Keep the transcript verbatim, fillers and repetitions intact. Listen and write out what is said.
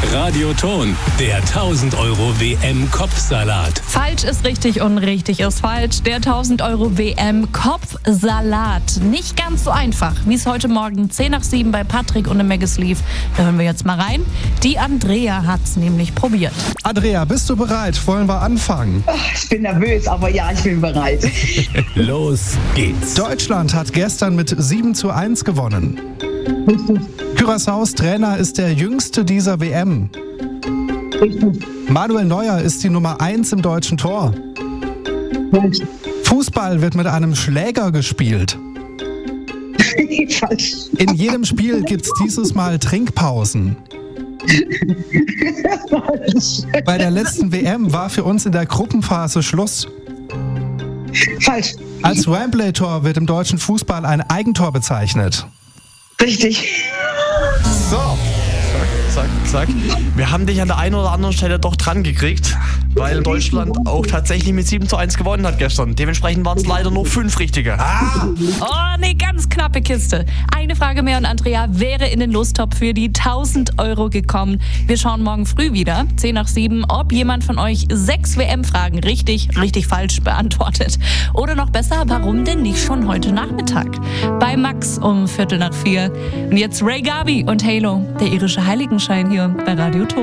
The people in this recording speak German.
Radioton, der tausend Euro W M-Kopfsalat. Falsch ist richtig und richtig ist falsch. Der tausend Euro W M-Kopfsalat. Nicht ganz so einfach, wie es heute Morgen zehn nach sieben bei Patrick und im Megas lief. Da hören wir jetzt mal rein. Die Andrea hat's nämlich probiert. Andrea, bist du bereit? Wollen wir anfangen? Ach, ich bin nervös, aber ja, ich bin bereit. Los geht's. Deutschland hat gestern mit sieben zu eins gewonnen. Richtig, Curaçaos Trainer ist der jüngste dieser W M. richtig, Manuel Neuer ist die Nummer eins im deutschen Tor. falsch. Fußball wird mit einem Schläger gespielt. Falsch. In jedem Spiel gibt's dieses Mal Trinkpausen. Falsch. Bei der letzten W M war für uns in der Gruppenphase Schluss. Falsch. Als Wembley-Tor wird im deutschen Fußball ein Eigentor bezeichnet. Richtig. So. Zack, zack, zack. Wir haben dich an der einen oder anderen Stelle doch dran gekriegt, weil Deutschland auch tatsächlich mit sieben zu eins gewonnen hat gestern. Dementsprechend waren es leider nur fünf richtige. Ah! Oh, ne, ganz knappe Kiste. Eine Frage mehr und Andrea wäre in den Lostopf für die tausend Euro gekommen. Wir schauen morgen früh wieder, zehn nach sieben, ob jemand von euch sechs W M-Fragen richtig, richtig falsch beantwortet. Oder noch besser, warum denn nicht schon heute Nachmittag? Bei Max um Viertel nach vier. Und jetzt Ray Gaby und Halo, der irische Heiligenschein hier bei Radio Ton.